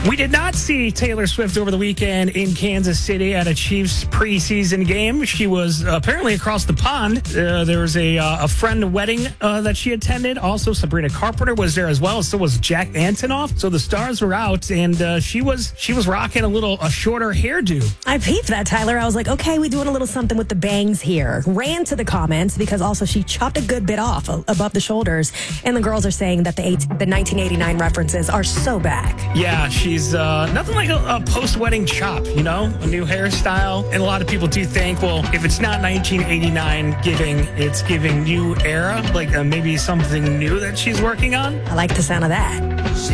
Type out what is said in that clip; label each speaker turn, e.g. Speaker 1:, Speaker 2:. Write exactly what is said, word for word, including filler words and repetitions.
Speaker 1: We did not see Taylor Swift over the weekend in Kansas City at a Chiefs preseason game. She was apparently across the pond. Uh, there was a, uh, a friend wedding uh, that she attended. Also, Sabrina Carpenter was there as well. So was Jack Antonoff. So the stars were out, and uh, she was she was rocking a little a shorter hairdo.
Speaker 2: I peeped that, Tyler. I was like, okay, we're doing a little something with the bangs here. Ran to the comments because also she chopped a good bit off above the shoulders, and the girls are saying that the eight, the nineteen eighty-nine references are so back.
Speaker 1: Yeah, she's uh, nothing like a, a post-wedding chop, you know, a new hairstyle. And a lot of people do think, well, if it's not nineteen eighty-nine giving, it's giving new era, like uh, maybe something new that she's working on.
Speaker 2: I like the sound of that.